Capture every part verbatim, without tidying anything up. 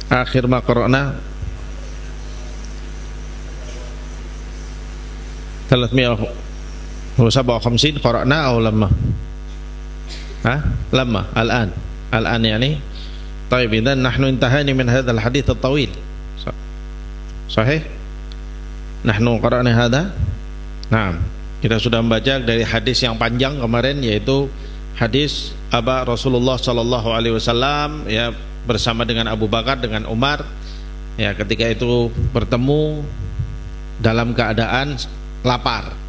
akhir ma qara'na ثلاثمائة وسبعة وخمسين قرأنا أو لما ها لما الآن الآن يعني طيب إذا نحن انتهينا من هذا الحديث الطويل صحيح نحن قرأنا هذا نعم kita sudah membaca dari hadis yang panjang kemarin, yaitu hadis Aba Rasulullah sallallahu alaihi wasallam ya bersama dengan Abu Bakar dengan Umar ya ketika itu bertemu dalam keadaan lapar.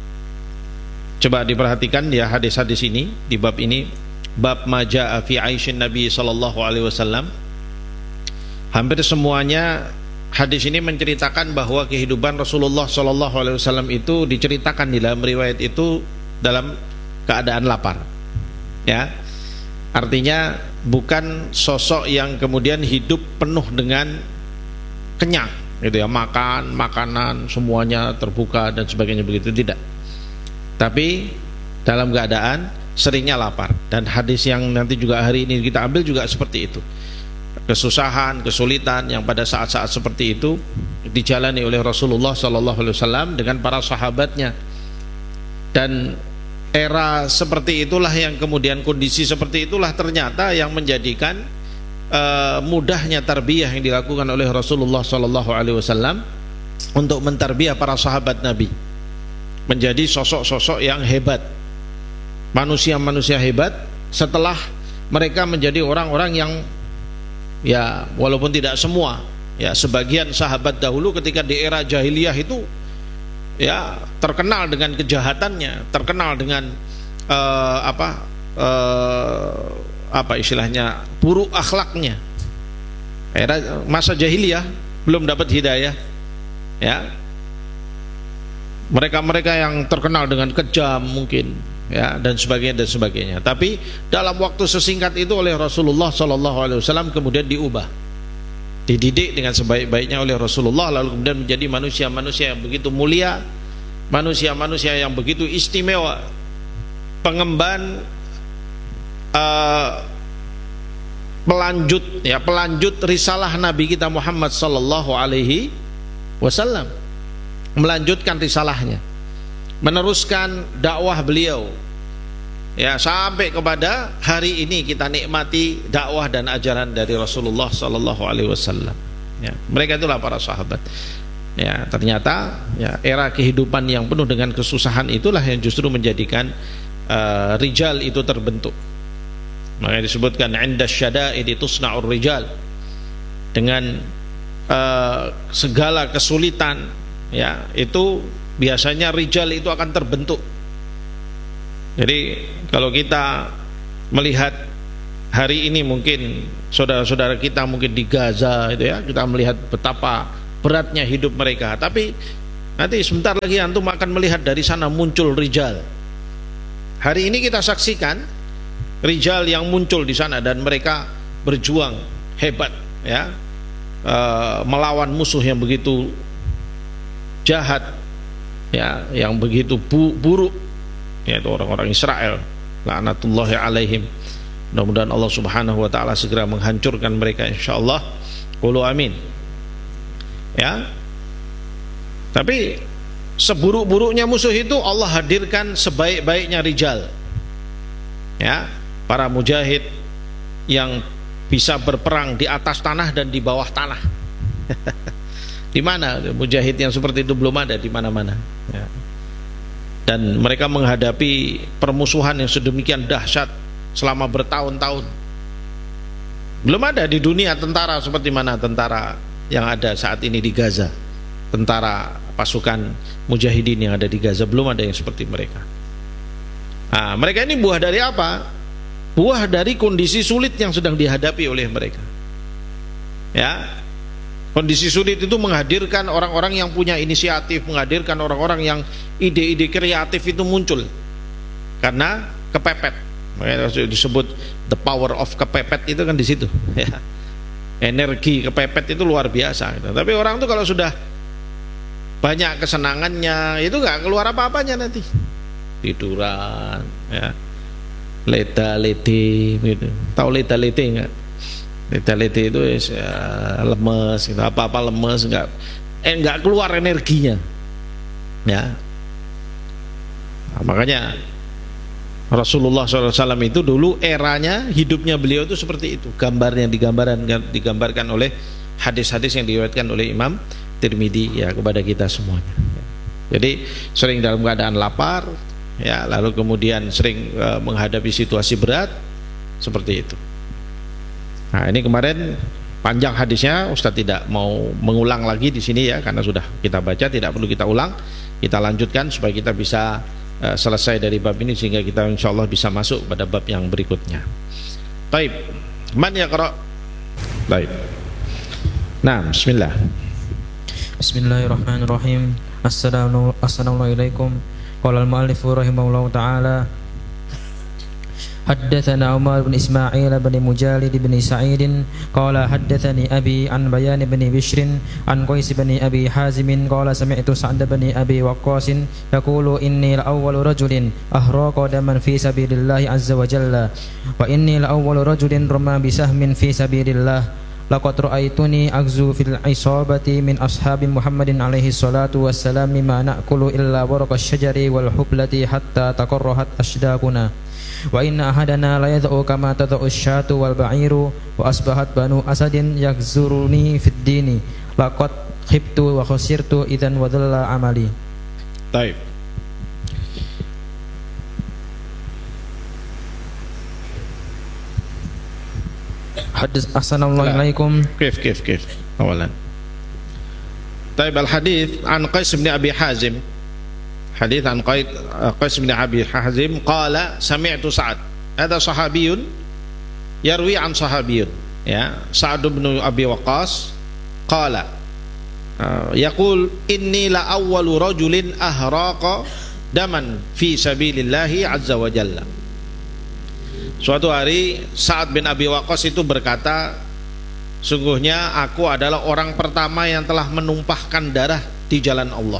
Coba diperhatikan ya hadis-hadis ini di bab ini, bab majaa fi aisyin Nabi sallallahu alaihi wasallam. Hampir semuanya hadis ini menceritakan bahwa kehidupan Rasulullah sallallahu alaihi wasallam itu diceritakan di dalam riwayat itu dalam keadaan lapar. Ya. Artinya bukan sosok yang kemudian hidup penuh dengan kenyang gitu ya, makan, makanan semuanya terbuka dan sebagainya, begitu tidak. Tapi dalam keadaan seringnya lapar. Dan hadis yang nanti juga hari ini kita ambil juga seperti itu. Kesusahan, kesulitan yang pada saat-saat seperti itu dijalani oleh Rasulullah sallallahu alaihi wasallam dengan para sahabatnya. Dan era seperti itulah yang kemudian kondisi seperti itulah ternyata yang menjadikan uh, mudahnya tarbiyah yang dilakukan oleh Rasulullah sallallahu alaihi wasallam untuk mentarbiyah para sahabat Nabi menjadi sosok-sosok yang hebat, manusia-manusia hebat setelah mereka menjadi orang-orang yang ya walaupun tidak semua ya, sebagian sahabat dahulu ketika di era jahiliyah itu ya terkenal dengan kejahatannya, terkenal dengan uh, apa uh, apa istilahnya buruk akhlaknya. Era masa jahiliyah belum dapat hidayah ya, mereka-mereka yang terkenal dengan kejam mungkin ya, dan sebagainya dan sebagainya. Tapi dalam waktu sesingkat itu oleh Rasulullah sallallahu alaihi wasallam kemudian diubah, dididik dengan sebaik-baiknya oleh Rasulullah, lalu kemudian menjadi manusia-manusia yang begitu mulia, manusia-manusia yang begitu istimewa, pengemban uh, pelanjut ya, pelanjut risalah Nabi kita Muhammad sallallahu alaihi wasallam, melanjutkan risalahnya, meneruskan dakwah beliau ya sampai kepada hari ini kita nikmati dakwah dan ajaran dari Rasulullah sallallahu alaihi wasallam ya. Mereka itulah para sahabat ya. Ternyata ya era kehidupan yang penuh dengan kesusahan itulah yang justru menjadikan uh, rijal itu terbentuk. Makanya disebutkan inda syada'id tusna'ur rijal, dengan uh, segala kesulitan ya itu biasanya rijal itu akan terbentuk. Jadi kalau kita melihat hari ini mungkin saudara-saudara kita mungkin di Gaza itu ya, kita melihat betapa beratnya hidup mereka, tapi nanti sebentar lagi antum akan melihat dari sana muncul rijal. Hari ini kita saksikan rijal yang muncul di sana dan mereka berjuang hebat ya, e, melawan musuh yang begitu jahat ya, yang begitu bu buruk yaitu orang-orang Israel laknatullahi alaihim. Mudah-mudahan Allah Subhanahu wa taala segera menghancurkan mereka insyaallah. Qulu amin. Ya. Tapi seburuk-buruknya musuh itu Allah hadirkan sebaik-baiknya rijal. Ya, para mujahid yang bisa berperang di atas tanah dan di bawah tanah. Di mana mujahid yang seperti itu belum ada di mana-mana ya. Dan mereka menghadapi permusuhan yang sedemikian dahsyat selama bertahun-tahun. Belum ada di dunia tentara seperti mana tentara yang ada saat ini di Gaza. Tentara pasukan mujahidin yang ada di Gaza belum ada yang seperti mereka. Nah, mereka ini buah dari apa? Buah dari kondisi sulit yang sedang dihadapi oleh mereka. Ya. Kondisi sulit itu menghadirkan orang-orang yang punya inisiatif, menghadirkan orang-orang yang ide-ide kreatif itu muncul karena kepepet. Makanya disebut the power of kepepet itu kan di situ. Ya. Energi kepepet itu luar biasa. Gitu. Tapi orang itu kalau sudah banyak kesenangannya itu nggak keluar apa-apanya nanti. Tiduran, ya, leta lete, gitu. Tahu leta lete nggak? Vitality itu ya, lemes, gitu. Apa-apa lemes, nggak eh nggak keluar energinya, ya. Nah, makanya Rasulullah shallallahu alaihi wasallam itu dulu eranya hidupnya beliau itu seperti itu. Gambarnya digambarkan digambarkan oleh hadis-hadis yang diriwayatkan oleh Imam Tirmidzi ya kepada kita semuanya. Jadi sering dalam keadaan lapar, ya, lalu kemudian sering uh, menghadapi situasi berat seperti itu. Nah, ini kemarin panjang hadisnya, Ustadz tidak mau mengulang lagi di sini ya, karena sudah kita baca, tidak perlu kita ulang. Kita lanjutkan supaya kita bisa uh, selesai dari bab ini sehingga kita insyaallah bisa masuk pada bab yang berikutnya. Baik, man yaqra? Baik. Nah, bismillah. Bismillahirrahmanirrahim. Assalamualaikum. Qala al-mu'allif rahimahullahu taala, حدثنا عمر بن إسماعيل بن مجالد بن سعيد قال حدثني أبي عن بيان بن بشر عن قيس بن أبي حازم قال سمعت سعد بن أبي وقاص يقول إني لأول رجل أهراق دما في سبيل الله عز وجل وإني لأول رجل رمى بسهم في سبيل الله لقد رأيتني أغزو في العصابة من أصحاب محمد عليه الصلاة والسلام ما نأكل إلا ورق الشجر والحبلة حتى تقرحت أشداقنا وإن أحدنا لا يدعو كما تدعو الشاة والبعير وأصبحت بنو أسد يغزرني في الدين لقد خبت وخسرت إذا وضل عملي. طيب. حدث Assalamualaikum. كيف كيف كيف أولا. طيب الحديث عن قيس بن أبي حازم. حديث عن قيس بن أبي حازم قال سمعت سعد. هذا صحابي يروي عن صحابي يا سعد بن أبي وقاص قال يقول إني لأول رجل أهراق دما في سبيل الله عز وجل. Suatu hari Sa'ad bin Abi Waqqas itu berkata, sungguhnya aku adalah orang pertama yang telah menumpahkan darah di jalan Allah.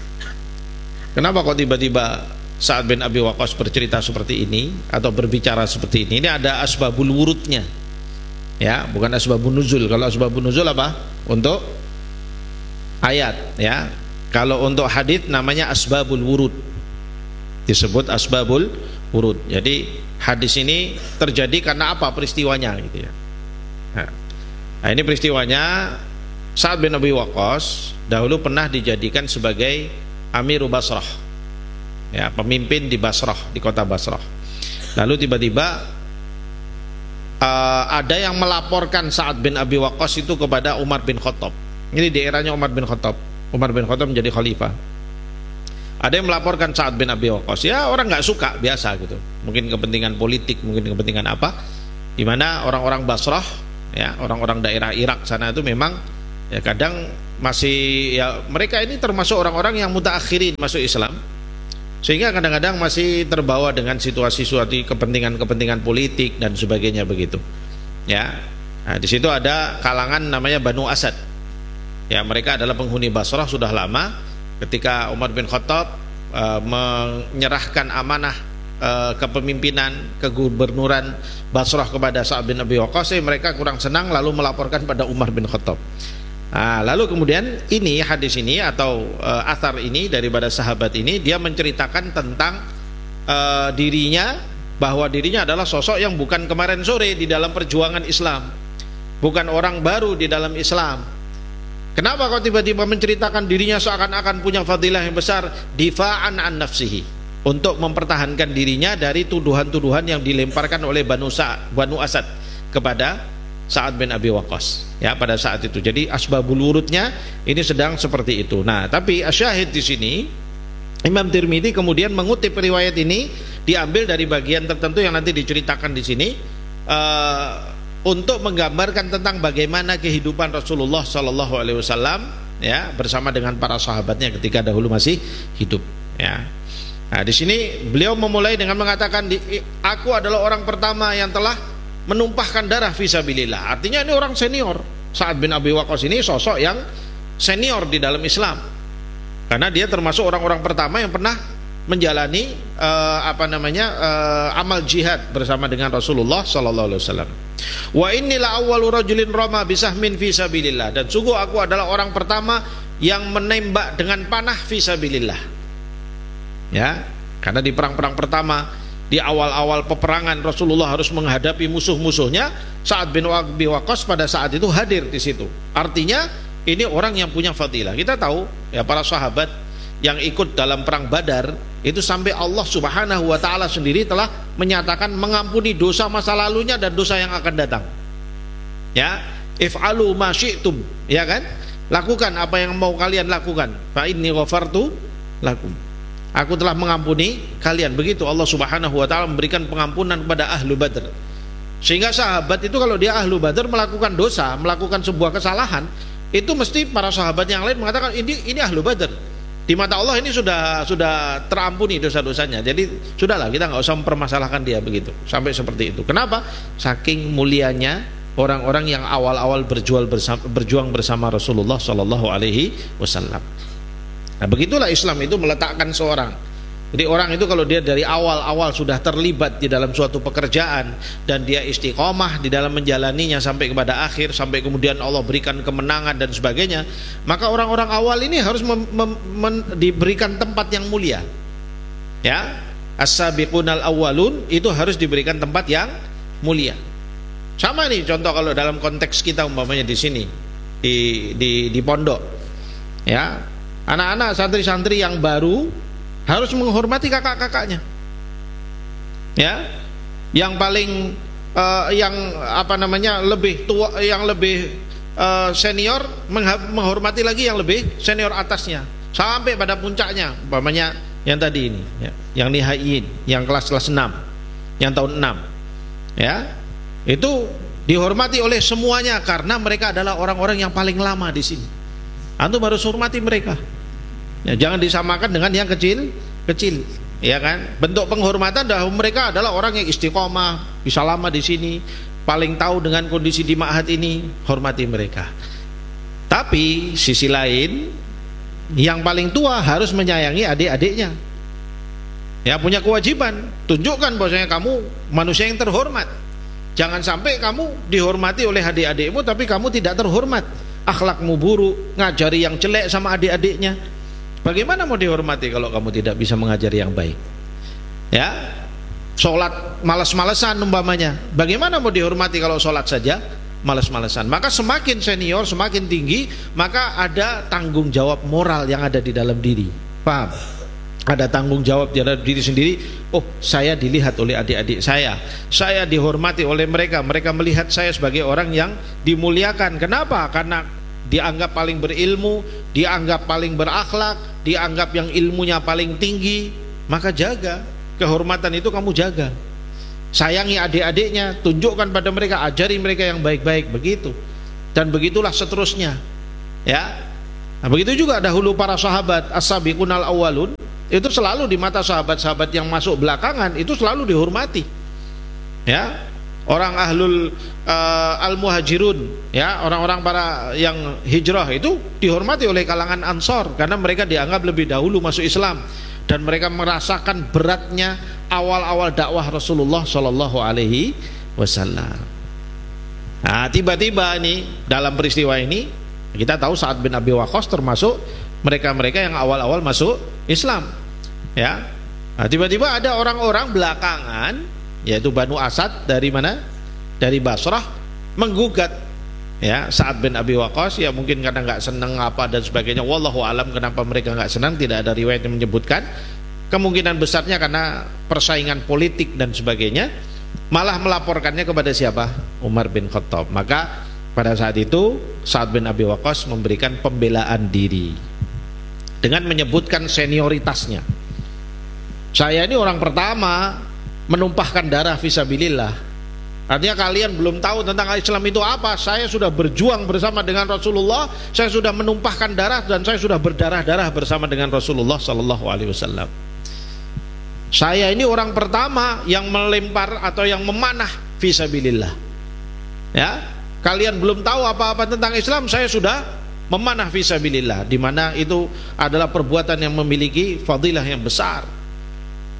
Kenapa kok tiba-tiba Sa'ad bin Abi Waqqas bercerita seperti ini atau berbicara seperti ini? Ini ada asbabul wurudnya, ya, bukan asbabun nuzul. Kalau asbabun nuzul apa? Untuk ayat, ya. Kalau untuk hadis namanya asbabul wurud, disebut asbabul wurud. Jadi hadis ini terjadi karena apa peristiwanya, gitu ya. Nah, ini peristiwanya Sa'ad bin Abi Waqqas dahulu pernah dijadikan sebagai Amiru Basrah, ya, pemimpin di Basrah, di kota Basrah. Lalu tiba-tiba uh, ada yang melaporkan Sa'ad bin Abi Waqqas itu kepada Umar bin Khattab. Ini di eranya Umar bin Khattab. Umar bin Khattab menjadi khalifah. Ada yang melaporkan Sa'ad bin Abi Waqqas. Ya, orang nggak suka, biasa gitu. Mungkin kepentingan politik, mungkin kepentingan apa? Di mana orang-orang Basrah, ya, orang-orang daerah Irak sana itu memang ya kadang masih, ya, mereka ini termasuk orang-orang yang mutaakhirin masuk Islam, sehingga kadang-kadang masih terbawa dengan situasi-situasi kepentingan-kepentingan politik dan sebagainya begitu, ya. Nah, di situ ada kalangan namanya Banu Asad, ya, mereka adalah penghuni Basrah sudah lama. Ketika Umar bin Khattab uh, menyerahkan amanah uh, kepemimpinan, kegubernuran Basrah kepada Sa'ad bin Abi Waqqas, mereka kurang senang lalu melaporkan pada Umar bin Khattab. Nah, lalu kemudian ini hadis ini atau uh, athar ini daripada sahabat ini, dia menceritakan tentang uh, dirinya, bahwa dirinya adalah sosok yang bukan kemarin sore di dalam perjuangan Islam, bukan orang baru di dalam Islam. Kenapa kok tiba-tiba menceritakan dirinya seakan-akan punya fadilah yang besar? Difa'an an nafsihi, untuk mempertahankan dirinya dari tuduhan-tuduhan yang dilemparkan oleh Banu Sa Banu Asad kepada Sa'ad bin Abi Waqqas, ya, pada saat itu. Jadi asbabul wurudnya ini sedang seperti itu. Nah, tapi asyahid di sini Imam Tirmidzi kemudian mengutip riwayat ini, diambil dari bagian tertentu yang nanti diceritakan di sini, uh, untuk menggambarkan tentang bagaimana kehidupan Rasulullah Shallallahu Alaihi Wasallam, ya, bersama dengan para sahabatnya ketika dahulu masih hidup, ya. Nah, di sini beliau memulai dengan mengatakan, aku adalah orang pertama yang telah menumpahkan darah fisabilillah. Artinya ini orang senior. Sa'ad bin Abi Waqqas ini sosok yang senior di dalam Islam, karena dia termasuk orang-orang pertama yang pernah menjalani uh, apa namanya uh, amal jihad bersama dengan Rasulullah sallallahu alaihi wasallam. Wa innila awwalu rajulin rama bisahmin fi sabilillah, dan sungguh aku adalah orang pertama yang menembak dengan panah fi sabilillah. Ya, karena di perang-perang pertama, di awal-awal peperangan Rasulullah harus menghadapi musuh-musuhnya. Sa'ad bin Abi Waqqas pada saat itu hadir di situ. Artinya ini orang yang punya fadilah. Kita tahu ya, para sahabat yang ikut dalam perang Badar itu sampai Allah Subhanahu wa taala sendiri telah menyatakan mengampuni dosa masa lalunya dan dosa yang akan datang. Ya, if'alu ma syi'tum, ya kan? Lakukan apa yang mau kalian lakukan. Fa inni ghafartu lakum. Aku telah mengampuni kalian. Begitu Allah Subhanahu wa taala memberikan pengampunan kepada ahlu Badar. Sehingga sahabat itu kalau dia ahlu Badar melakukan dosa, melakukan sebuah kesalahan, itu mesti para sahabat yang lain mengatakan ini ini ahlu Badar. Di mata Allah ini sudah sudah terampuni dosa-dosanya. Jadi sudahlah, kita nggak usah mempermasalahkan dia begitu. Sampai seperti itu. Kenapa? Saking mulianya orang-orang yang awal-awal berjuang bersama, berjuang bersama Rasulullah Shallallahu Alaihi Wasallam. Nah, begitulah Islam itu meletakkan seorang. Jadi orang itu kalau dia dari awal-awal sudah terlibat di dalam suatu pekerjaan dan dia istiqomah di dalam menjalaninya sampai kepada akhir, sampai kemudian Allah berikan kemenangan dan sebagainya, maka orang-orang awal ini harus mem, mem, mem, diberikan tempat yang mulia. Ya, as-sabiqunal awwalun itu harus diberikan tempat yang mulia. Sama nih contoh kalau dalam konteks kita umpamanya di sini di di di pondok. Ya, anak-anak santri-santri yang baru harus menghormati kakak-kakaknya. Ya, yang paling uh, yang apa namanya lebih tua, yang lebih uh, senior menghormati lagi yang lebih senior atasnya sampai pada puncaknya. Umpamanya yang tadi ini, ya, yang nihaiin, yang kelas-kelas enam, yang tahun enam, ya, itu dihormati oleh semuanya karena mereka adalah orang-orang yang paling lama di sini. Antum harus hormati mereka. Ya, jangan disamakan dengan yang kecil-kecil, ya kan? Bentuk penghormatan dah mereka adalah orang yang istiqomah, bisa lama di sini, paling tahu dengan kondisi di ma'had ini, hormati mereka. Tapi sisi lain, yang paling tua harus menyayangi adik-adiknya. Ya, punya kewajiban, tunjukkan bahwasanya kamu manusia yang terhormat. Jangan sampai kamu dihormati oleh adik-adikmu tapi kamu tidak terhormat. Akhlakmu buruk, ngajari yang jelek sama adik-adiknya. Bagaimana mau dihormati kalau kamu tidak bisa mengajari yang baik? Ya, sholat malas-malesan umpamanya. Bagaimana mau dihormati kalau sholat saja malas-malesan? Maka semakin senior, semakin tinggi, maka ada tanggung jawab moral yang ada di dalam diri. Paham? Ada tanggung jawab di dalam diri sendiri. Oh, saya dilihat oleh adik-adik saya, saya dihormati oleh mereka, mereka melihat saya sebagai orang yang dimuliakan. Kenapa? Karena dianggap paling berilmu, dianggap paling berakhlak, dianggap yang ilmunya paling tinggi. Maka jaga kehormatan itu, kamu jaga. Sayangi adik-adiknya, tunjukkan pada mereka, ajari mereka yang baik-baik, begitu. Dan begitulah seterusnya. Ya. Nah, begitu juga dahulu para sahabat as-sabiqunal awwalun, itu selalu di mata sahabat-sahabat yang masuk belakangan itu selalu dihormati. Ya. Orang ahlul uh, al-muhajirun, ya, orang-orang para yang hijrah itu dihormati oleh kalangan Ansor karena mereka dianggap lebih dahulu masuk Islam dan mereka merasakan beratnya awal-awal dakwah Rasulullah Shallallahu Alaihi Wasallam. Nah, tiba-tiba ini dalam peristiwa ini kita tahu Sa'ad bin Abi Waqqas termasuk mereka-mereka yang awal-awal masuk Islam. Ya, nah, tiba-tiba ada orang-orang belakangan, yaitu Banu Asad dari mana? Dari Basrah, menggugat ya Sa'ad bin Abi Waqqas, ya mungkin karena nggak senang apa dan sebagainya. Wallahu alam kenapa mereka nggak senang, tidak ada riwayat yang menyebutkan. Kemungkinan besarnya karena persaingan politik dan sebagainya. Malah melaporkannya kepada siapa? Umar bin Khattab. Maka pada saat itu Sa'ad bin Abi Waqqas memberikan pembelaan diri dengan menyebutkan senioritasnya. Saya ini orang pertama menumpahkan darah fisabilillah. Artinya kalian belum tahu tentang Islam itu apa. Saya sudah berjuang bersama dengan Rasulullah, saya sudah menumpahkan darah dan saya sudah berdarah-darah bersama dengan Rasulullah sallallahu alaihi wasallam. Saya ini orang pertama yang melempar atau yang memanah fisabilillah. Ya, kalian belum tahu apa-apa tentang Islam, saya sudah memanah fisabilillah, di mana itu adalah perbuatan yang memiliki fadilah yang besar.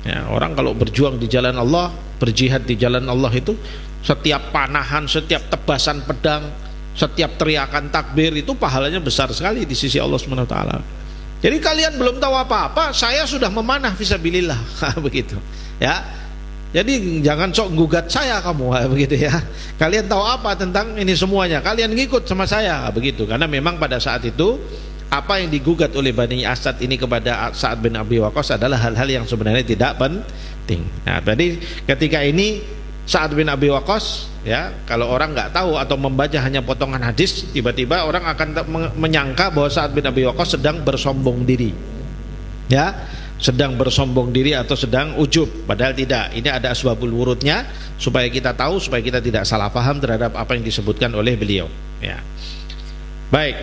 Ya, orang kalau berjuang di jalan Allah, berjihad di jalan Allah itu setiap panahan, setiap tebasan pedang, setiap teriakan takbir itu pahalanya besar sekali di sisi Allah Subhanahu wa taala. Jadi kalian belum tahu apa-apa, saya sudah memanah fisabilillah. Begitu. Ya. Jadi jangan sok gugat saya kamu, begitu ya. Kalian tahu apa tentang ini semuanya? Kalian ngikut sama saya, begitu. Karena memang pada saat itu apa yang digugat oleh Bani Asad ini kepada Sa'ad bin Abi Waqqas adalah hal-hal yang sebenarnya tidak penting. Nah, tadi ketika ini Sa'ad bin Abi Waqqas, ya, kalau orang nggak tahu atau membaca hanya potongan hadis, tiba-tiba orang akan menyangka bahwa Sa'ad bin Abi Waqqas sedang bersombong diri. Ya, sedang bersombong diri atau sedang ujub, padahal tidak. Ini ada asbabul wurudnya supaya kita tahu, supaya kita tidak salah paham terhadap apa yang disebutkan oleh beliau, ya. Baik.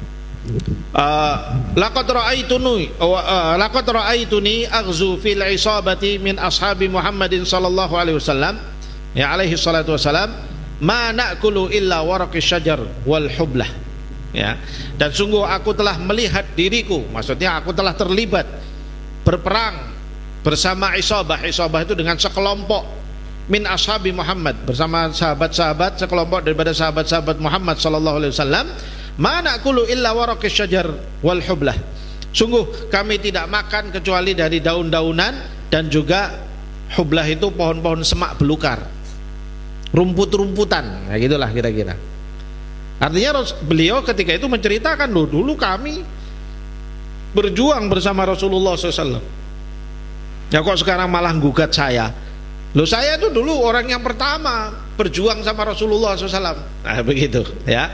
Laqad ra'aituni laqad ra'aituni aghzu fil isabati min ashabi Muhammadin sallallahu alaihi wasallam, ya, alaihi salatu wasalam, ma na'kulu illa waraqis syajar wal hublah, ya. Dan sungguh aku telah melihat diriku, maksudnya aku telah terlibat berperang bersama isabah. Isabah itu dengan sekelompok min ashabi Muhammad, bersama sahabat-sahabat, sekelompok daripada sahabat-sahabat Muhammad sallallahu alaihi wasallam. Ma na'kulu illa waraqis syajar wal hublah, sungguh kami tidak makan kecuali dari daun-daunan dan juga hublah itu pohon-pohon semak belukar, rumput-rumputan, nah gitulah kira-kira. Artinya beliau ketika itu menceritakan, loh, dulu kami berjuang bersama Rasulullah shallallahu alaihi wasallam. Ya kok sekarang malah gugat saya? Loh, saya itu dulu orang yang pertama berjuang sama Rasulullah shallallahu alaihi wasallam. Nah begitu, ya.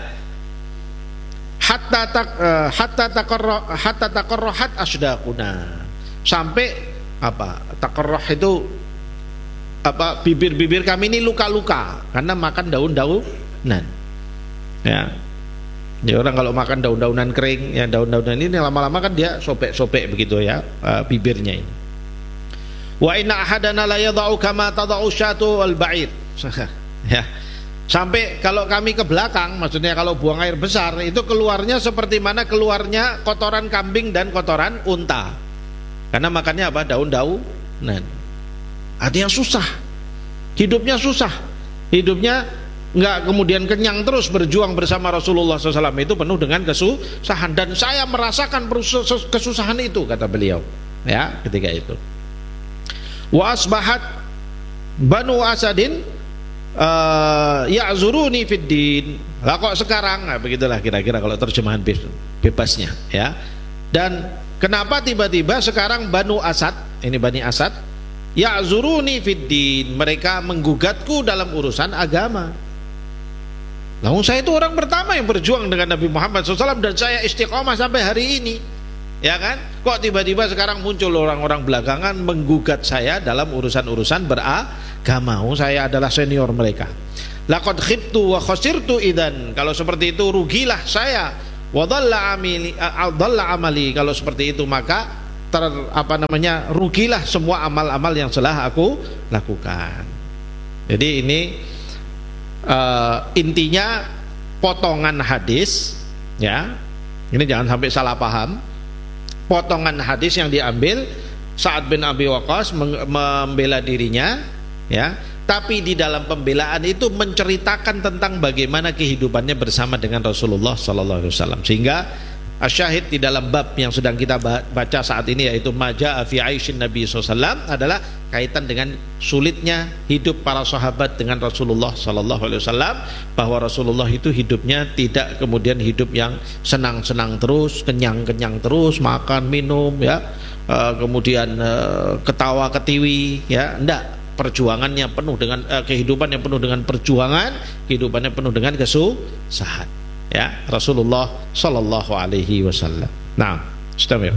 Hatta tak uh, hatta takarrah hatta takarrahat asdaquna, sampai apa? Takarrah itu apa? Bibir-bibir kami ini luka-luka karena makan daun-daunan. Ya. Ya, orang kalau makan daun-daunan kering, ya, daun-daunan ini lama-lama kan dia sobek-sobek begitu, ya, uh, bibirnya ini. Wa inna ahadana la yadau kama tadau syatu wal ba'ir. Ya. Sampai kalau kami ke belakang, maksudnya kalau buang air besar, itu keluarnya seperti mana keluarnya kotoran kambing dan kotoran unta. Karena makannya apa? Daun-daunan. Artinya susah. Hidupnya susah. Hidupnya nggak kemudian kenyang terus, berjuang bersama Rasulullah shallallahu alaihi wasallam itu penuh dengan kesusahan, dan saya merasakan kesusahan itu, kata beliau, ya, ketika itu. Wa asbahat Banu Asadin uh, ya'zuruni fid din. Lah kok sekarang, nah begitulah kira-kira kalau terjemahan bebasnya, ya. Dan kenapa tiba-tiba sekarang Banu Asad, ini Bani Asad, ya'zuruni fid din, mereka menggugatku dalam urusan agama. Lalu saya itu orang pertama yang berjuang dengan Nabi Muhammad shallallahu alaihi wasallam dan saya istiqomah sampai hari ini, ya kan? Kok tiba-tiba sekarang muncul orang-orang belakangan menggugat saya dalam urusan-urusan beragama? Saya adalah senior mereka. Laqad khibtu wa khasirtu idzan, kalau seperti itu rugilah saya. Wa dhalla amali, dhalla amali, kalau seperti itu maka ter, apa namanya rugilah semua amal-amal yang telah aku lakukan. Jadi ini Uh, intinya potongan hadis, ya, ini jangan sampai salah paham. Potongan hadis yang diambil Sa'ad bin Abi Waqqas membela dirinya, ya, tapi di dalam pembelaan itu menceritakan tentang bagaimana kehidupannya bersama dengan Rasulullah sallallahu alaihi wasallam. Sehingga asyahid di dalam bab yang sedang kita baca saat ini, yaitu Maja'a fi Aisyin Nabi sallallahu alaihi wasallam, adalah kaitan dengan sulitnya hidup para sahabat dengan Rasulullah sallallahu alaihi wasallam, bahwa Rasulullah itu hidupnya tidak kemudian hidup yang senang-senang terus, kenyang-kenyang terus, makan minum, ya, uh, kemudian uh, ketawa ketiwi, ya, enggak. Perjuangannya penuh dengan uh, kehidupan yang penuh dengan perjuangan, kehidupannya penuh dengan kesusahan, ya, Rasulullah sallallahu alaihi wasallam. Nah, istamir.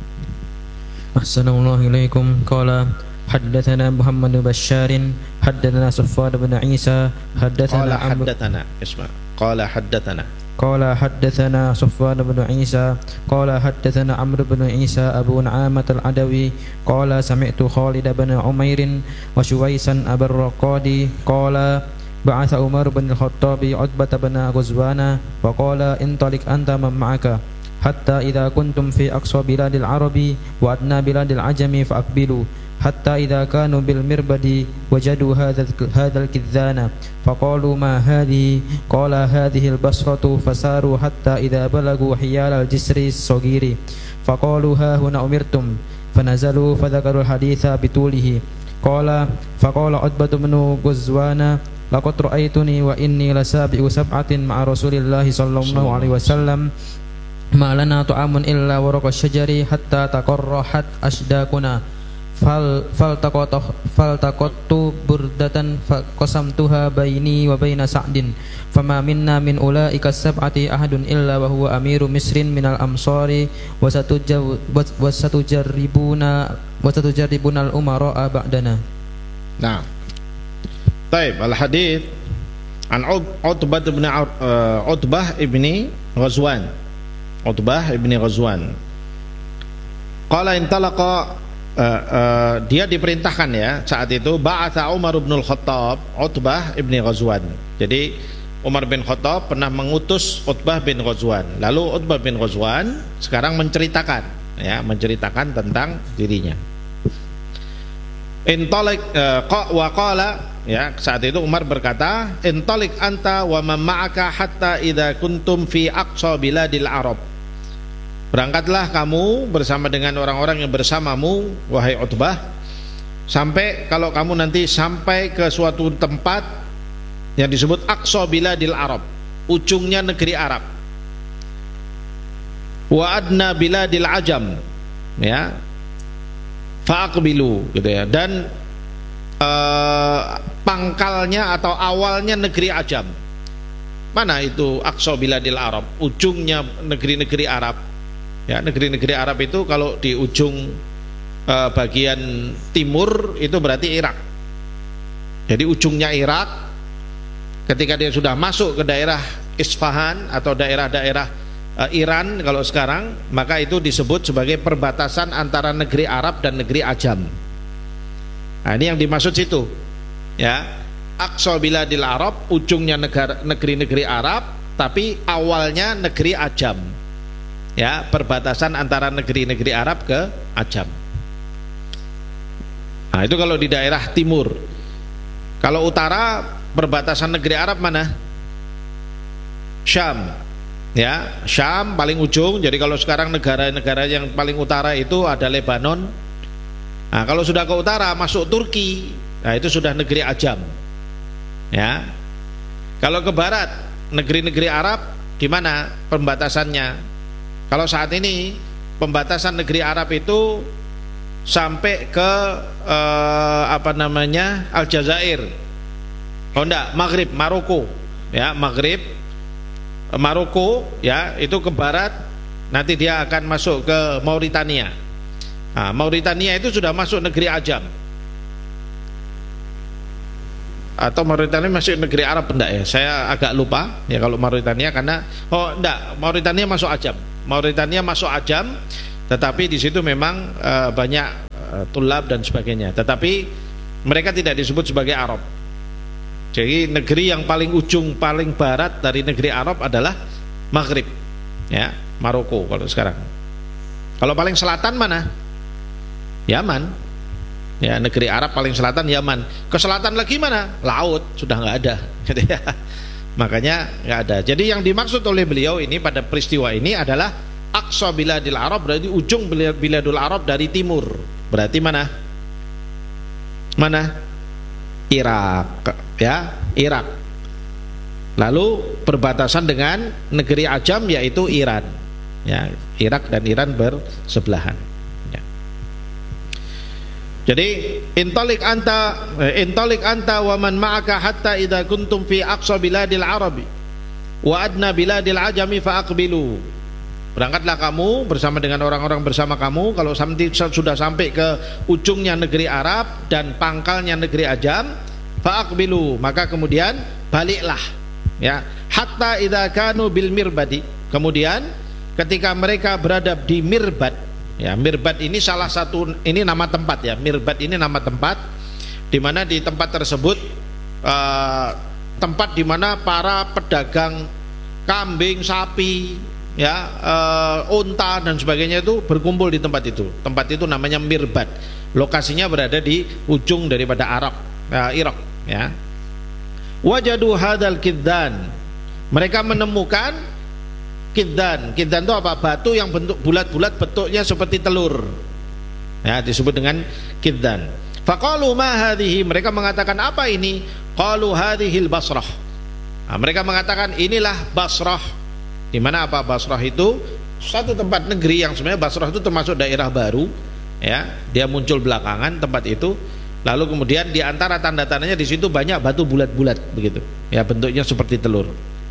Assalamualaikum. Qala haddatsana Muhammad bin Bashar, haddatsana Sufyan bin Isa, haddatsana Amr. Haddatsana, isma. Qala haddatsana. Qala haddatsana Sufyan bin Isa, qala haddatsana Amr bin Isa Abu Nu'amat al-Adawi, qala sami'tu Khalid bin Umair wa Shuwaisan Abar-Raqadi, qala ba'atha Umar bin Al-Khattab Utbah bin Ghazwana wa qala intalik anta man ma'aka hatta idza kuntum fi aqsa biladil arabi wa adna biladil ajami fa aqbilu حتى إذا كانوا بالمربد وجدوا هذا هذا الكذان فقالوا ما هذه قال هذه البصرة فساروا حتى إذا بلغوا حيال الجسر الصغير فقالوا ها هنا أمرتم فنزلوا فذكروا الحديث بطوله قال فقال عتبة بن غزوان لقد رأيتني وإني لسابع سبعة مع رسول الله صلى الله عليه وسلم ما لنا طعام إلا ورق الشجر حتى تقرحت أشداقنا فالتقط فالتقطت بردة فقسمتها بيني وبين سعد فما منا من أولئك السبعة أحد إلا وهو أمير مصر من الأمصار وستجربون وستجربون الأمراء بعدنا. Nah, Taib al-hadith an Utbah ibn Utbah ibni Ghazwan. Utbah ibni Ghazwan. Qala intalaqa Uh, uh, dia diperintahkan ya saat itu ba'atha Umar bin Khattab Utbah ibni Ghazwan. Jadi Umar bin Khattab pernah mengutus Utbah bin Ghazwan. Lalu Utbah bin Ghazwan sekarang menceritakan ya, menceritakan tentang dirinya. Intalik uh, wa qala ya, saat itu Umar berkata, "Intalik anta wa man ma'aka hatta idza kuntum fi aqsa biladil Arab." Berangkatlah kamu bersama dengan orang-orang yang bersamamu, wahai Utbah, sampai kalau kamu nanti sampai ke suatu tempat yang disebut Aqsa biladil Arab, ujungnya negeri Arab. Wa adna biladil Ajam, ya. Fa'aqbilu, gitu ya. Dan uh, pangkalnya atau awalnya negeri Ajam. Mana itu Aqsa biladil Arab? Ujungnya negeri-negeri Arab. Ya, negeri-negeri Arab itu kalau di ujung uh, bagian timur itu berarti Irak. Jadi ujungnya Irak, ketika dia sudah masuk ke daerah Isfahan atau daerah-daerah uh, Iran kalau sekarang, maka itu disebut sebagai perbatasan antara negeri Arab dan negeri Ajam. Nah, ini yang dimaksud situ. Ya, Aqsa biladil Arab, ujungnya negara negeri-negeri Arab, tapi awalnya negeri Ajam. Ya, perbatasan antara negeri-negeri Arab ke Ajam. Nah, itu kalau di daerah timur. Kalau utara, perbatasan negeri Arab mana? Syam. Ya, Syam paling ujung. Jadi kalau sekarang negara-negara yang paling utara itu ada Lebanon. Nah, kalau sudah ke utara masuk Turki, nah itu sudah negeri Ajam. Ya. Kalau ke barat, negeri-negeri Arab di mana pembatasannya? Kalau saat ini pembatasan negeri Arab itu sampai ke eh, apa namanya Aljazair, oh enggak, Maghrib, Maroko, ya Maghrib, Maroko, ya itu ke barat, nanti dia akan masuk ke Mauritania. Nah, Mauritania itu sudah masuk negeri Ajam, atau Mauritania masuk negeri Arab enggak ya? Saya agak lupa ya kalau Mauritania, karena oh enggak, Mauritania masuk Ajam. Mauritania masuk Ajam, tetapi di situ memang uh, banyak uh, tulab dan sebagainya. Tetapi mereka tidak disebut sebagai Arab. Jadi negeri yang paling ujung, paling barat dari negeri Arab adalah Maghrib, ya, Maroko kalau sekarang. Kalau paling selatan mana? Yaman. Ya, negeri Arab paling selatan Yaman. Ke selatan lagi mana? Laut, sudah nggak ada. Makanya nggak ada. Jadi yang dimaksud oleh beliau ini pada peristiwa ini adalah Aqsa biladil Arab, berarti ujung biladul Arab dari timur. Berarti mana? Mana? Irak, ya, Irak. Lalu perbatasan dengan negeri Ajam yaitu Iran. Ya, Irak dan Iran bersebelahan. Ya. Jadi intalik anta intalik anta wa man ma'aka hatta idza kuntum fi aqsa biladil arabi wa adna biladil ajami fa aqbilu. Berangkatlah kamu bersama dengan orang-orang bersama kamu kalau sampai sudah sampai ke ujungnya negeri Arab dan pangkalnya negeri Ajam, fa aqbilu, maka kemudian baliklah, ya, hatta idza kanu bil mirbadi. Kemudian ketika mereka berada di Mirbad, ya, Mirbad ini salah satu, ini nama tempat, ya, Mirbad ini nama tempat, di mana di tempat tersebut uh, tempat di mana para pedagang kambing, sapi, ya, uh, unta dan sebagainya itu berkumpul di tempat itu. Tempat itu namanya Mirbad. lokasinya berada di ujung daripada Arab, uh, Irak, ya. Wajadu hadal kiddan, mereka menemukan kiddan. Kiddan itu apa? Batu yang bentuk bulat-bulat, bentuknya seperti telur, ya, disebut dengan kiddan. Faqalu ma hadhihi, mereka mengatakan apa ini? Qalu hadhil Basrah. Nah, mereka mengatakan inilah Basrah. Di mana apa Basrah itu? Satu tempat negeri yang sebenarnya Basrah itu termasuk daerah baru, ya. Dia muncul belakangan tempat itu. Lalu kemudian di antara tanda-tandanya di situ banyak batu bulat-bulat begitu, ya, bentuknya seperti telur.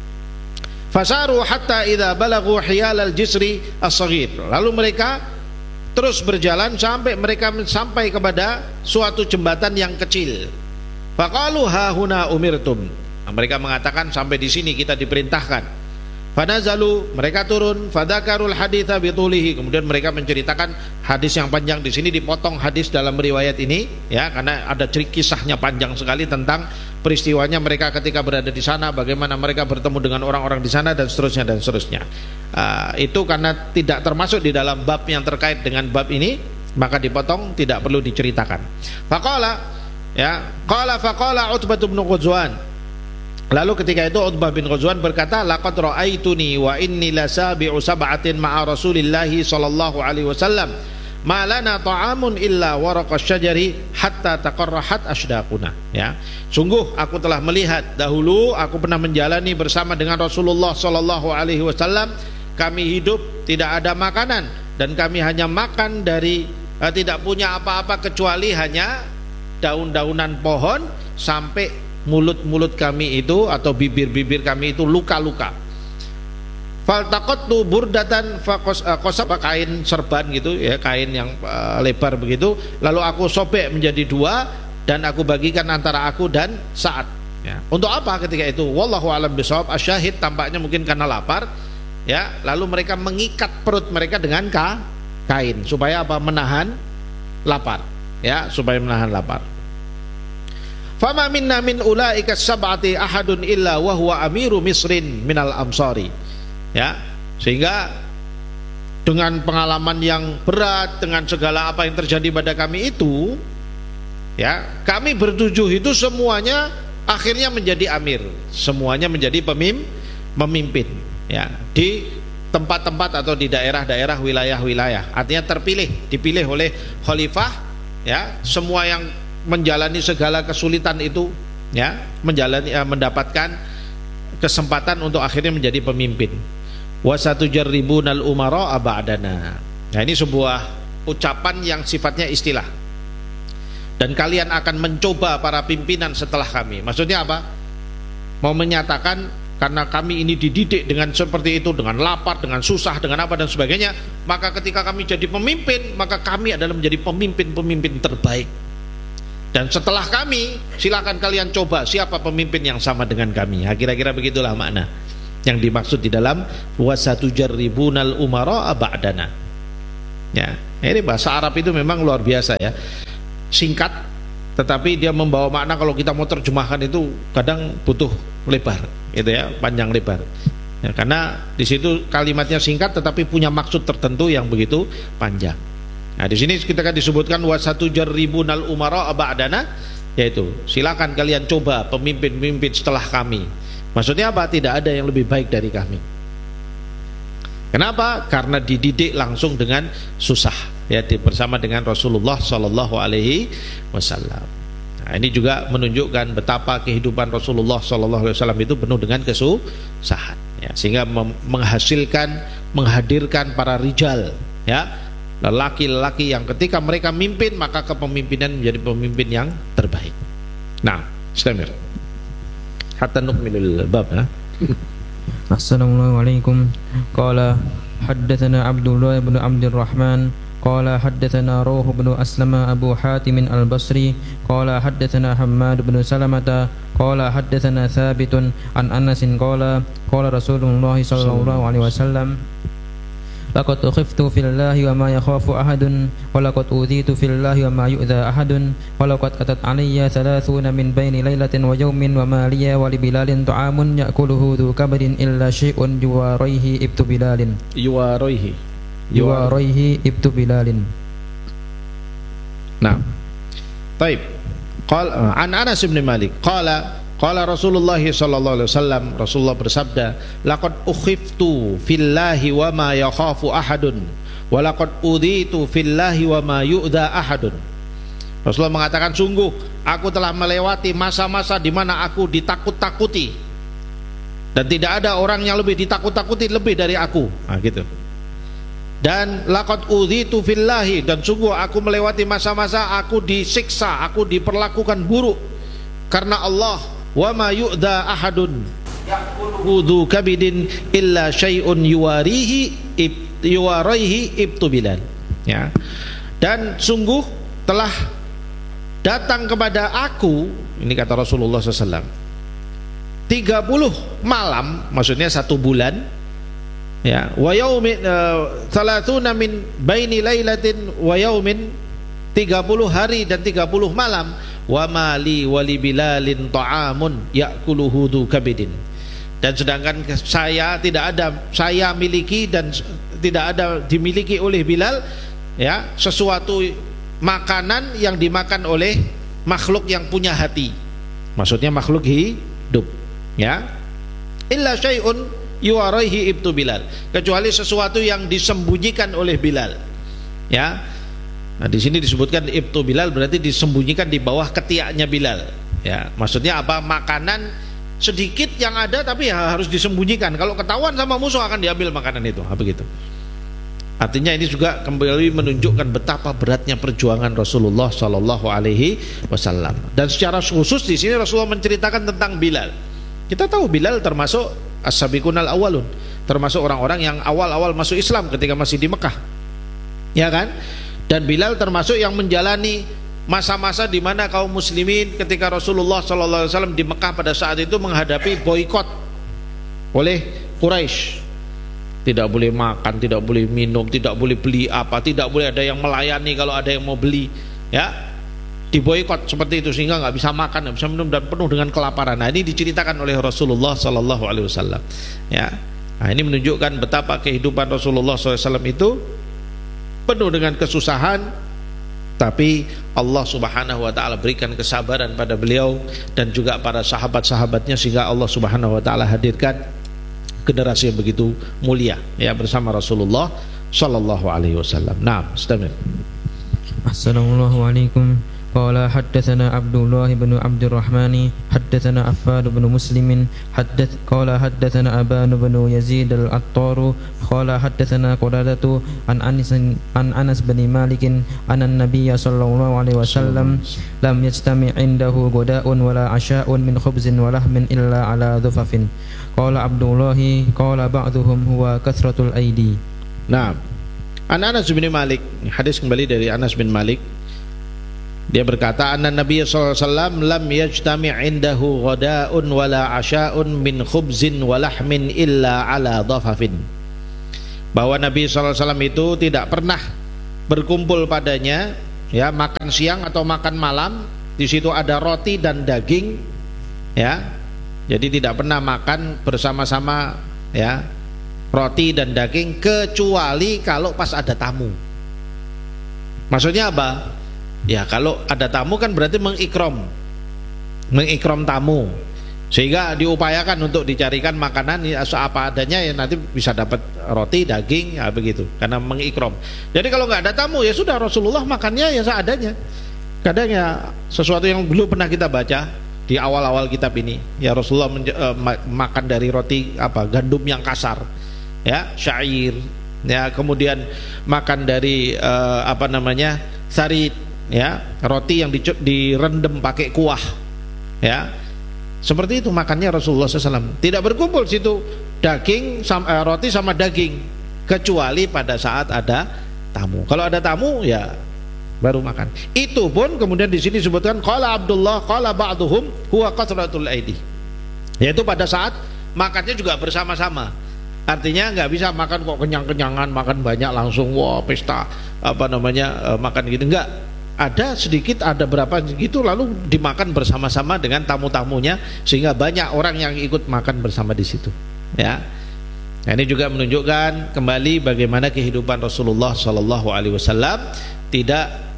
Fasaru hatta idza balagu hiyal al-jisri as-saghir. Lalu mereka terus berjalan sampai mereka sampai kepada suatu jembatan yang kecil. Faqalu ha huna umirtum. Nah, mereka mengatakan sampai di sini kita diperintahkan. Fanazalu, mereka turun, fadzakarul haditsa bitulihi, kemudian mereka menceritakan hadis yang panjang. Di sini dipotong hadis dalam riwayat ini, ya, karena ada cerita kisahnya panjang sekali tentang peristiwanya mereka ketika berada di sana, bagaimana mereka bertemu dengan orang-orang di sana dan seterusnya dan seterusnya. Uh, itu karena tidak termasuk di dalam bab yang terkait dengan bab ini, maka dipotong, tidak perlu diceritakan. Faqala, ya, qala faqala Utbah bin Ghazwan. Lalu ketika itu Utbah bin Ghazwan berkata, laqad ra'aituni wa inni lasabi'u sab'atin ma'a Rasulillahi sallallahu alaihi wasallam ma lana ta'amun illa waraqas syajari hatta taqarrahat ashdaquna. Ya, sungguh aku telah melihat dahulu, aku pernah menjalani bersama dengan Rasulullah sallallahu alaihi wasallam, kami hidup tidak ada makanan dan kami hanya makan dari eh, tidak punya apa-apa kecuali hanya daun-daunan pohon, sampai mulut-mulut kami itu atau bibir-bibir kami itu luka-luka. Faltaqattu burdatan faqasab, kain serban gitu, ya, kain yang uh, lebar begitu, lalu aku sobek menjadi dua dan aku bagikan antara aku dan Sa'ad, ya. Untuk apa ketika itu? Wallahu a'lam bishawab. Asyahid tampaknya mungkin karena lapar, ya, lalu mereka mengikat perut mereka dengan ka, kain supaya apa? Menahan lapar, ya, supaya menahan lapar. Fama minna min ulaika sab'ati ahadun illa wa huwa amiru Misrin minal amsari. Ya, sehingga dengan pengalaman yang berat, dengan segala apa yang terjadi pada kami itu, ya, kami bertujuh itu semuanya akhirnya menjadi amir, semuanya menjadi pemim, memimpin, ya, di tempat-tempat atau di daerah-daerah, wilayah-wilayah. Artinya terpilih, dipilih oleh khalifah, ya, semua yang menjalani segala kesulitan itu, ya, menjalani eh, mendapatkan kesempatan untuk akhirnya menjadi pemimpin. Wasatujarribunal umara ba'dana. Nah, ini sebuah ucapan yang sifatnya istilah. Dan kalian akan mencoba para pimpinan setelah kami. Maksudnya apa? Mau menyatakan karena kami ini dididik dengan seperti itu, dengan lapar, dengan susah, dengan apa dan sebagainya, maka ketika kami jadi pemimpin, maka kami adalah menjadi pemimpin-pemimpin terbaik. Dan setelah kami, silakan kalian coba siapa pemimpin yang sama dengan kami. Nah, kira-kira begitulah makna yang dimaksud di dalam wasatujarribunal umara ba'dana. Ya, ini bahasa Arab itu memang luar biasa, ya. Singkat, tetapi dia membawa makna kalau kita mau terjemahkan itu kadang butuh lebar, gitu ya, panjang lebar. Ya, karena di situ kalimatnya singkat tetapi punya maksud tertentu yang begitu panjang. Nah, di sini kita kan disebutkan wasatujarribunal umara ba'dana, yaitu silakan kalian coba pemimpin-pemimpin setelah kami. Maksudnya apa? Tidak ada yang lebih baik dari kami. Kenapa? Karena dididik langsung dengan susah, ya, bersama dengan Rasulullah Sallallahu Alaihi Wasallam. Nah, ini juga menunjukkan betapa kehidupan Rasulullah Sallallahu Alaihi Wasallam itu penuh dengan kesusahan, ya, sehingga menghasilkan, menghadirkan para rijal, ya, lelaki-lelaki yang ketika mereka mimpin maka kepemimpinan menjadi pemimpin yang terbaik. Nah, istamir hatta nukmilul bab. Assalamualaikum. Qala haddatsana Abdullah bin Abdurrahman qala haddatsana Ruh bin Aslama Abu Hatim Al-Basri qala haddatsana Hammad bin Salamah qala haddatsana Thabitun an Anas qala qala Rasulullah sallallahu alaihi wasallam laqad khiftu fillahi wa ma yakhafu ahadun wa laqad udhitu fillahi wa ma yu'dha ahadun wa laqad atat alayya thalathuna min baini lailatin wa yawmin wa ma liya wa li bilalin ta'amun ya'kuluhu dhu kabadin illa syai'un yuwaraihi ibtu bilalin yuwaraihi yuwaraihi ibtu bilalin. Nah, taib. Qala an Anas bin Malik qala qala Rasulullah sallallahu alaihi wasallam, Rasulullah bersabda, laqad ukhiftu fillahi wa ma yakhafu ahadun wa laqad uditu fillahi wa ma yu'dha ahadun. Rasulullah mengatakan, sungguh aku telah melewati masa-masa di mana aku ditakut-takuti dan tidak ada orang yang lebih ditakut-takuti lebih dari aku. Nah, gitu. Dan laqad udhitu fillahi, dan sungguh aku melewati masa-masa aku disiksa, aku diperlakukan buruk karena Allah. Wa ma yu'dha ahadun ya'kulu kabidin illa syai'un yuwarihi yuwarihi ibtubilan. Ya. Dan sungguh telah datang kepada aku, ini kata Rasulullah shallallahu alaihi wasallam, tiga puluh malam, maksudnya satu bulan, ya, wa yaumin thalathuna min baini lailatin wa yaumin, tiga puluh hari dan tiga puluh malam, wa mali wali bilalin ta'amun ya'kuluhu dhu kabidin. Dan sedangkan saya tidak ada, saya miliki dan tidak ada dimiliki oleh Bilal, ya, sesuatu makanan yang dimakan oleh makhluk yang punya hati, maksudnya makhluk hidup, ya, illa syai'un yuwaraihi ibtu Bilal, kecuali sesuatu yang disembunyikan oleh Bilal, ya. Nah, di sini disebutkan ibtu Bilal berarti disembunyikan di bawah ketiaknya Bilal, ya. Maksudnya apa? Makanan sedikit yang ada tapi ya harus disembunyikan, kalau ketahuan sama musuh akan diambil makanan itu, apa begitu. Artinya ini juga kembali menunjukkan betapa beratnya perjuangan Rasulullah Shallallahu Alaihi Wasallam. Dan secara khusus di sini Rasulullah menceritakan tentang Bilal. Kita tahu Bilal termasuk as-sabiqunal awwalun, termasuk orang-orang yang awal-awal masuk Islam ketika masih di Mekah, ya kan? Dan Bilal termasuk yang menjalani masa-masa di mana kaum muslimin ketika Rasulullah Shallallahu Alaihi Wasallam di Mekah pada saat itu menghadapi boikot oleh Quraisy. Tidak boleh makan, tidak boleh minum, tidak boleh beli apa, tidak boleh ada yang melayani kalau ada yang mau beli, ya, diboikot seperti itu sehingga nggak bisa makan, nggak bisa minum dan penuh dengan kelaparan. Nah, ini diceritakan oleh Rasulullah Sallallahu Alaihi Wasallam, ya. Nah, ini menunjukkan betapa kehidupan Rasulullah Sallallahu Alaihi Wasallam itu penuh dengan kesusahan, tapi Allah Subhanahu Wa Taala berikan kesabaran pada beliau dan juga para sahabat-sahabatnya sehingga Allah Subhanahu Wa Taala hadirkan generasi yang begitu mulia, ya, bersama Rasulullah Sallallahu Alaihi Wasallam. Nah, istamir. Assalamualaikum. Qala haddatsana Abdullah bin Abdurrahman haddatsana Affad bin Muslim haddath qala haddatsana Aban bin Yazid al-Attar qala haddatsana Qadadatu an Anas an Anas bin Malik anna an-nabiy sallallahu alaihi wasallam lam yajtami' indahu ghada'un wala 'asha'un min khubzin wa lahmin illa ala dhufafin. Qala Abdullah qala ba'dhum huwa kathratul aidi. Nah, an Anas bin Malik, hadis kembali dari Anas bin Malik. Dia berkata, anna Nabi sallallahu alaihi wasallam lam yajtami' indahu ghada'un wala 'asha'un min khubzin wa lahmin illa ala dhafafin. Bahwa Nabi sallallahu alaihi wasallam itu tidak pernah berkumpul padanya, ya, makan siang atau makan malam, di situ ada roti dan daging, ya. Jadi tidak pernah makan bersama-sama, ya, roti dan daging kecuali kalau pas ada tamu. Maksudnya apa? Ya, kalau ada tamu kan berarti mengikram, mengikram tamu, sehingga diupayakan untuk dicarikan makanan ya, apa adanya, ya, nanti bisa dapat roti, daging, ya, begitu, karena mengikram. Jadi kalau nggak ada tamu ya sudah, Rasulullah makannya ya seadanya. Kadang ya sesuatu yang belum pernah kita baca di awal-awal kitab ini, ya, Rasulullah uh, makan dari roti apa gandum yang kasar, ya, syair, ya, kemudian makan dari uh, apa namanya sarit, ya, roti yang direndam pakai kuah, ya, seperti itu makannya Rasulullah shallallahu alaihi wasallam. Tidak berkumpul situ daging sama, eh, roti sama daging kecuali pada saat ada tamu. Kalau ada tamu ya baru makan. Itu pun kemudian di sini disebutkan qala Abdullah qala ba'dhum huwa qatratul aidi, yaitu pada saat makannya juga bersama-sama. Artinya nggak bisa makan kok kenyang-kenyangan, makan banyak langsung wah pesta apa namanya, uh, makan gitu, enggak. Ada sedikit, ada berapa gitu, lalu dimakan bersama-sama dengan tamu-tamunya sehingga banyak orang yang ikut makan bersama di situ, ya. Nah, ini juga menunjukkan kembali bagaimana kehidupan Rasulullah Shallallahu Alaihi Wasallam tidak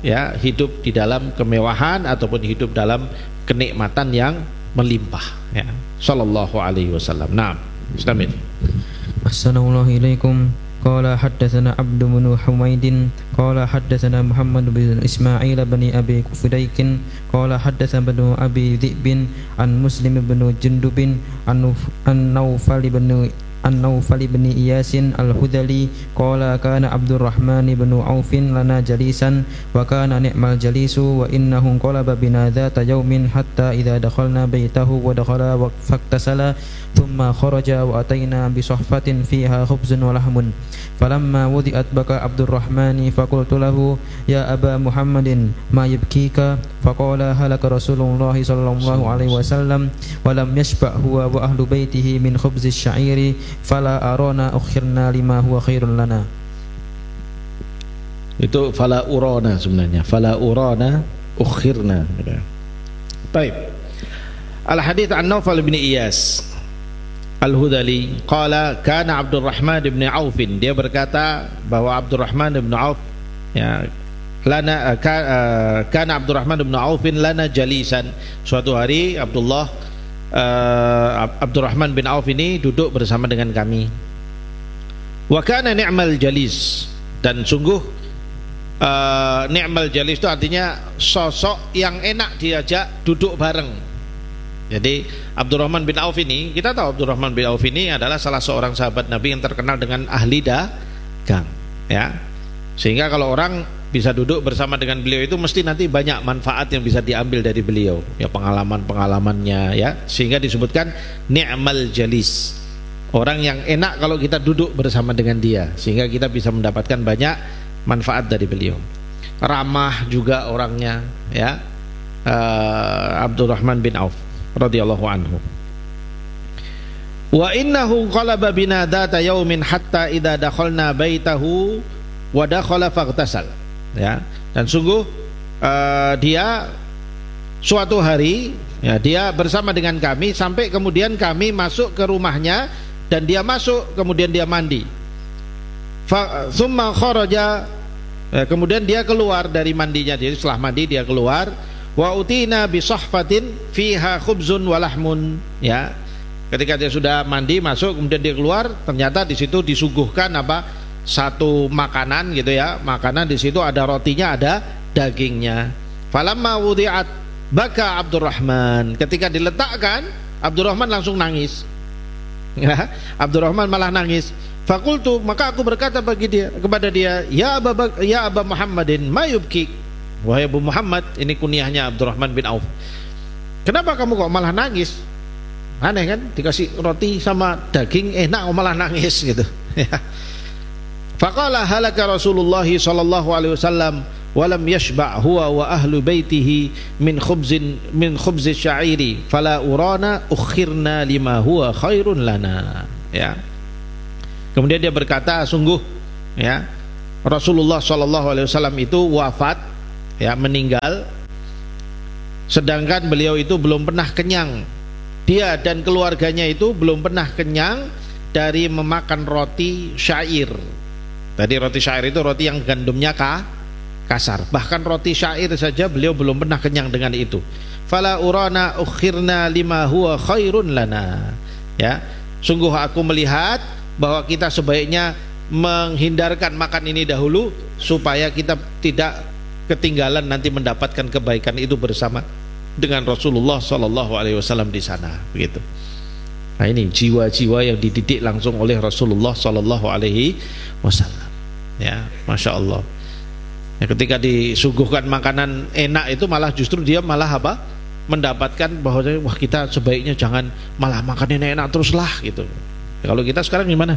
ya hidup di dalam kemewahan ataupun hidup dalam kenikmatan yang melimpah, ya. Sallallahu alaihi wasallam. Nah, Bismillah. Assalamualaikum ilaikum. Qala haddatsana Abdu bin Humaidin qala haddatsana Muhammad bin Ismail bin Abi Kufdaikin qala haddatsana bin Abi Dzibin an Muslim bin Jundubin an Naufal bin An-Naufal bin Iyasin Al-Hudali qala kana Abdurrahman bin Aufin lana jalisan wa kana ni'mal jalisu wa innahu qalaba bina dhata yawmin hatta idza dakhalna baytahu wa dakhala wa faktasala thumma kharaja wa atayna bi sahfatin fiha khubzun wa lahmun falamma wudi'at baka Abdurrahman faqultu lahu ya Aba Muhammadin ma yabkika faqala halaka Rasulullah sallallahu alaihi wasallam wa lam yashba' huwa wa ahlu baitihi min khubzi asy-sya'iri fala arana ukhirna lima huwa khairun lana. Itu fala urana sebenarnya, fala urana ukhirna. Baik. Al-hadits an Naufal bin Iyas Al-Hudali qala kana Abdurrahman bin Auf, dia berkata bahwa Abdurrahman bin Auf, ya, lana kana Abdurrahman bin Auf lana jalisan. Suatu hari Abdullah Uh, Abdurrahman bin Auf ini duduk bersama dengan kami. Wa kana ni'mal jalis, dan sungguh uh, ni'mal jalis itu artinya sosok yang enak diajak duduk bareng. Jadi Abdurrahman bin Auf ini, kita tahu Abdurrahman bin Auf ini adalah salah seorang sahabat Nabi yang terkenal dengan ahli dagang, ya. Sehingga kalau orang bisa duduk bersama dengan beliau itu mesti nanti banyak manfaat yang bisa diambil dari beliau, ya, pengalaman-pengalamannya, ya, sehingga disebutkan ni'mal jalis, orang yang enak kalau kita duduk bersama dengan dia, sehingga kita bisa mendapatkan banyak manfaat dari beliau. Ramah juga orangnya, ya, uh, Abdurrahman bin Auf radhiyallahu anhu. Wa innahu qalaba bina dhata yaumin hatta idza dakhalna baitahu wa dakhala faghtasal, ya, dan sungguh uh, dia suatu hari, ya, dia bersama dengan kami sampai kemudian kami masuk ke rumahnya dan dia masuk kemudian dia mandi. Fa tsumma kharaja, ya, kemudian dia keluar dari mandinya, jadi setelah mandi dia keluar. Wa utina bi sahfatin fiha khubzun wa lahmun, ya, ketika dia sudah mandi masuk kemudian dia keluar, ternyata di situ disuguhkan apa? Satu makanan, gitu, ya, makanan di situ ada rotinya, ada dagingnya. Falamma wudi'at baka Abdurrahman, ketika diletakkan Abdurrahman langsung nangis, ya, Abdurrahman malah nangis. Fakultu, maka aku berkata bagi dia, kepada dia, ya Aba, ya Aba Muhammadin ma yubki, wahai Abu Muhammad, ini kunyahnya Abdurrahman bin Auf, kenapa kamu kok malah nangis? Aneh kan, dikasih roti sama daging enak kok malah nangis, gitu, ya. Faqala halaka Rasulullah sallallahu alaihi wasallam wa lam yashba' huwa wa ahlu baitihi min khubzin min khubzi sya'iri fala urana ukhirna lima huwa khairun lana, ya. Kemudian dia berkata, sungguh, ya, Rasulullah sallallahu alaihi wasallam itu wafat, ya, meninggal, sedangkan beliau itu belum pernah kenyang. Dia dan keluarganya itu belum pernah kenyang dari memakan roti syair. Tadi roti syair itu roti yang gandumnya ka, kasar. Bahkan roti syair saja beliau belum pernah kenyang dengan itu. Fala urana ukhirna lima huwa khairun lana, ya, sungguh aku melihat bahwa kita sebaiknya menghindarkan makan ini dahulu supaya kita tidak ketinggalan nanti mendapatkan kebaikan itu bersama dengan Rasulullah sallallahu alaihi wasallam di sana, begitu. Nah, ini jiwa-jiwa yang dididik langsung oleh Rasulullah sallallahu alaihi wasallam, ya, masya Allah. Ya, ketika disuguhkan makanan enak itu malah justru dia malah apa? Mendapatkan bahwa wah, kita sebaiknya jangan malah makan ini enak teruslah, gitu. Ya, kalau kita sekarang gimana?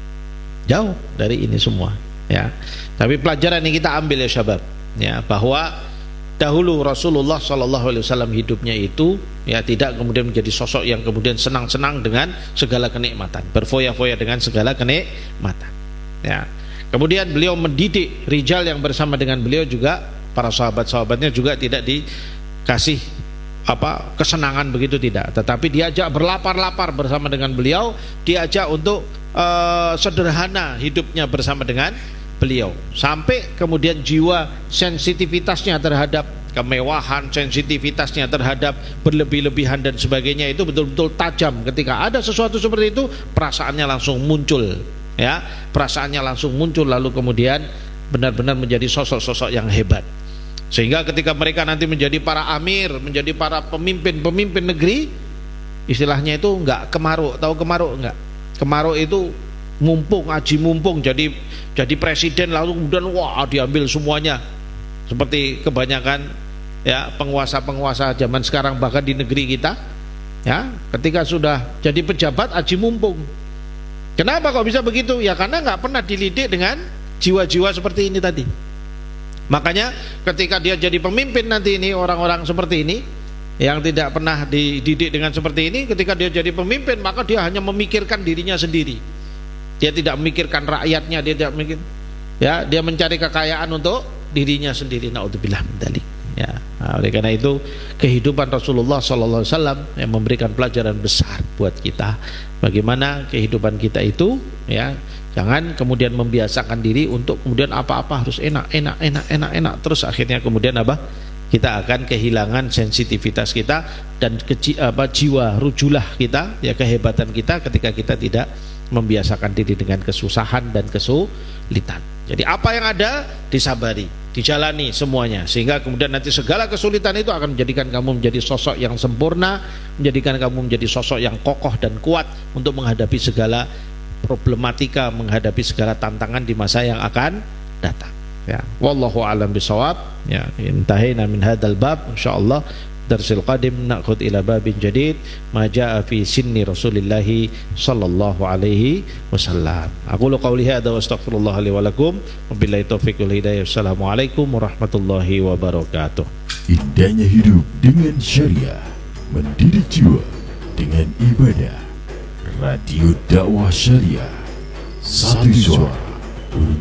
Jauh dari ini semua, ya. Tapi pelajaran yang kita ambil, ya syabab, ya, bahwa dahulu Rasulullah sallallahu alaihi wasallam hidupnya itu, ya, tidak kemudian menjadi sosok yang kemudian senang-senang dengan segala kenikmatan, berfoya-foya dengan segala kenikmatan, ya. Kemudian beliau mendidik rijal yang bersama dengan beliau juga, para sahabat-sahabatnya juga tidak dikasih apa kesenangan begitu, tidak, tetapi diajak berlapar-lapar bersama dengan beliau, diajak untuk uh, sederhana hidupnya bersama dengan beliau, sampai kemudian jiwa sensitivitasnya terhadap kemewahan, sensitivitasnya terhadap berlebih-lebihan dan sebagainya itu betul-betul tajam. Ketika ada sesuatu seperti itu, perasaannya langsung muncul, ya, perasaannya langsung muncul, lalu kemudian benar-benar menjadi sosok-sosok yang hebat. Sehingga ketika mereka nanti menjadi para amir, menjadi para pemimpin-pemimpin negeri, istilahnya itu enggak kemaruk. Tahu kemaruk enggak? Kemaruk itu mumpung, aji mumpung, jadi jadi presiden lalu kemudian wah diambil semuanya, seperti kebanyakan ya penguasa-penguasa zaman sekarang bahkan di negeri kita, ya, ketika sudah jadi pejabat aji mumpung. Kenapa kok bisa begitu? Ya karena nggak pernah dididik dengan jiwa-jiwa seperti ini tadi. Makanya ketika dia jadi pemimpin nanti ini, orang-orang seperti ini yang tidak pernah dididik dengan seperti ini, ketika dia jadi pemimpin maka dia hanya memikirkan dirinya sendiri. Dia tidak memikirkan rakyatnya, dia tidak mikir, ya, dia mencari kekayaan untuk dirinya sendiri. Naudzubillah min dzalik. Ya, nah, oleh karena itu kehidupan Rasulullah sallallahu alaihi wasallam yang memberikan pelajaran besar buat kita. Bagaimana kehidupan kita itu, ya, jangan kemudian membiasakan diri untuk kemudian apa-apa harus enak, enak, enak, enak, enak. Terus akhirnya kemudian apa? Kita akan kehilangan sensitivitas kita dan keci, apa, jiwa rujulah kita, ya, kehebatan kita ketika kita tidak membiasakan diri dengan kesusahan dan kesulitan. Jadi apa yang ada disabari, dijalani semuanya, sehingga kemudian nanti segala kesulitan itu akan menjadikan kamu menjadi sosok yang sempurna, menjadikan kamu menjadi sosok yang kokoh dan kuat untuk menghadapi segala problematika, menghadapi segala tantangan di masa yang akan datang. Ya, wallahu a'lam bishawab. Ya, intahina min hadzal bab, insyaallah darsil qadim na'khud ila babin jadid ma jaa fi sinni Rasulillah sallallahu alaihi wasallam. Aqulu qawli hadza wa astaghfirullah li wa lakum wa billahi taufiq wal hidayah. Assalamualaikum warahmatullahi wabarakatuh. Indahnya hidup dengan syariah, mendidik jiwa dengan ibadah. Radio Dakwah Syariah, satu suara.